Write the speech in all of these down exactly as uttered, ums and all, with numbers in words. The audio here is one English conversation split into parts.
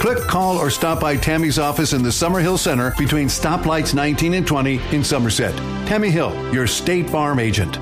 Click, call, or stop by Tammy's office in the Summerhill Center between stoplights nineteen and twenty in Somerset. Tammy Hill, your State Farm agent.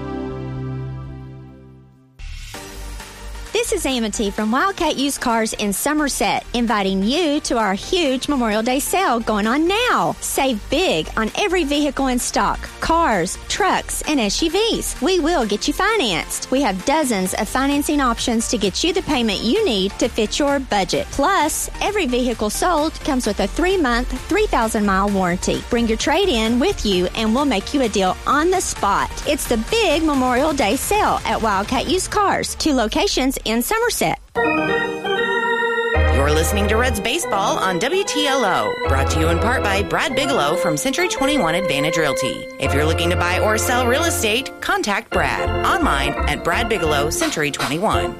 This is Amity from Wildcat Used Cars in Somerset, inviting you to our huge Memorial Day sale going on now. Save big on every vehicle in stock, cars, trucks, and S U Vs. We will get you financed. We have dozens of financing options to get you the payment you need to fit your budget. Plus, every vehicle sold comes with a three-month, three thousand mile warranty. Bring your trade-in with you and we'll make you a deal on the spot. It's the big Memorial Day sale at Wildcat Used Cars. Two locations in Somerset. You're listening to Reds Baseball on W T L O, brought to you in part by Brad Bigelow from Century twenty-one Advantage Realty. If you're looking to buy or sell real estate, contact Brad online at Brad Bigelow Century twenty-one.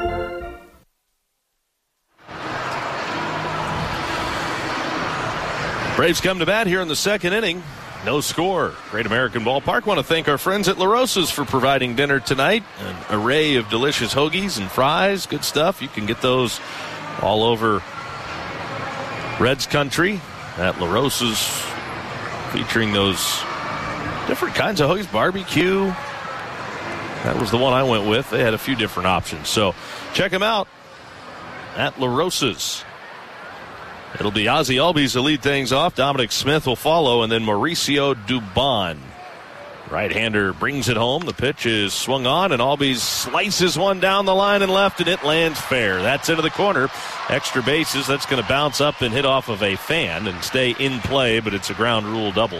Braves come to bat here in the second inning. No score. Great American Ballpark. Want to thank our friends at La Rosa's for providing dinner tonight. An array of delicious hoagies and fries. Good stuff. You can get those all over Reds country at La Rosa's, featuring those different kinds of hoagies. Barbecue. That was the one I went with. They had a few different options. So check them out at La Rosa's. It'll be Ozzie Albies to lead things off. Dominic Smith will follow, and then Mauricio Dubon. Right-hander brings it home. The pitch is swung on, and Albies slices one down the line and left, and it lands fair. That's into the corner. Extra bases. That's going to bounce up and hit off of a fan and stay in play, but it's a ground rule double.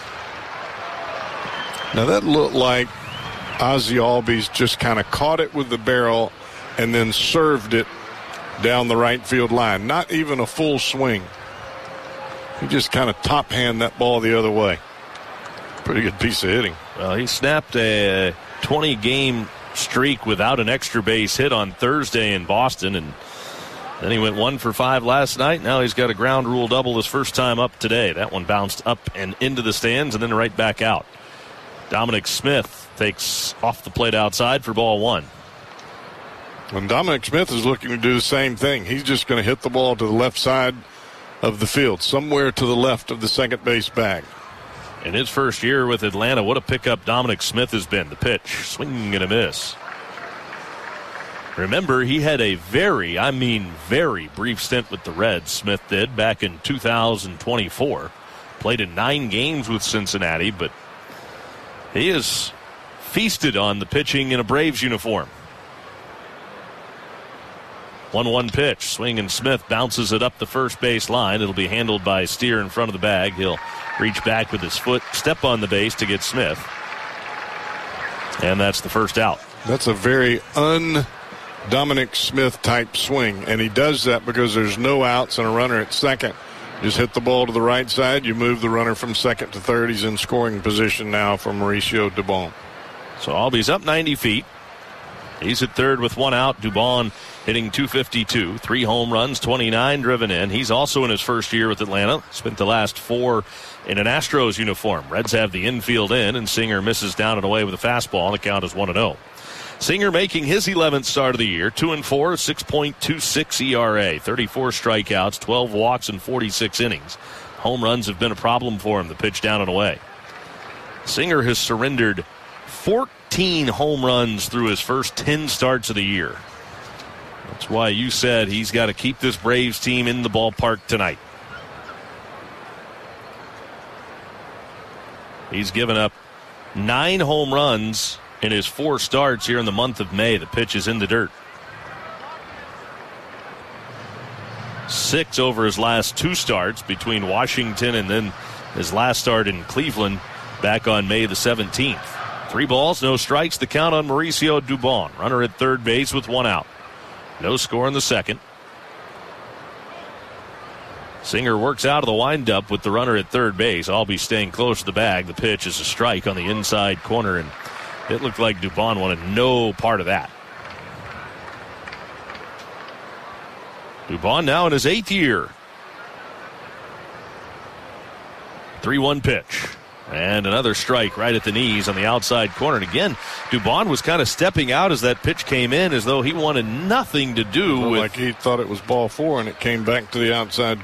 Now that looked like Ozzie Albies just kind of caught it with the barrel and then served it down the right field line. Not even a full swing. He just kind of top hand that ball the other way. Pretty good piece of hitting. Well, he snapped a twenty game streak without an extra base hit on Thursday in Boston, and then he went one for five last night. Now he's got a ground rule double his first time up today. That one bounced up and into the stands and then right back out. Dominic Smith takes off the plate outside for ball one. And Dominic Smith is looking to do the same thing. He's just going to hit the ball to the left side of the field, somewhere to the left of the second base bag. In his first year with Atlanta, what a pickup Dominic Smith has been. The pitch, swing and a miss. Remember, he had a very, I mean very brief stint with the Reds, Smith did, back in two thousand twenty-four. Played in nine games with Cincinnati, but he has feasted on the pitching in a Braves uniform. one one pitch. Swing, and Smith bounces it up the first base line. It'll be handled by Steer in front of the bag. He'll reach back with his foot, step on the base to get Smith. And that's the first out. That's a very un-Dominic Smith type swing. And he does that because there's no outs and a runner at second. Just hit the ball to the right side. You move the runner from second to third. He's in scoring position now for Mauricio Dubon. So Albies up ninety feet. He's at third with one out. Dubon hitting two fifty-two. Three home runs, twenty-nine driven in. He's also in his first year with Atlanta. Spent the last four in an Astros uniform. Reds have the infield in, and Singer misses down and away with a fastball. The count is one and oh. Singer making his eleventh start of the year. two and four, six point two six E R A. thirty-four strikeouts, twelve walks, and forty-six innings. Home runs have been a problem for him. The pitch down and away. Singer has surrendered fourteen home runs through his first ten starts of the year. That's why you said he's got to keep this Braves team in the ballpark tonight. He's given up nine home runs in his four starts here in the month of May. The pitch is in the dirt. Six over his last two starts between Washington and then his last start in Cleveland back on May the seventeenth. Three balls, no strikes. The count on Mauricio Dubon. Runner at third base with one out. No score in the second. Singer works out of the windup with the runner at third base. Albies staying close to the bag. The pitch is a strike on the inside corner, and it looked like Dubon wanted no part of that. Dubon now in his eighth year. three one pitch. And another strike right at the knees on the outside corner. And again, Dubon was kind of stepping out as that pitch came in as though he wanted nothing to do with... Like he thought it was ball four and it came back to the outside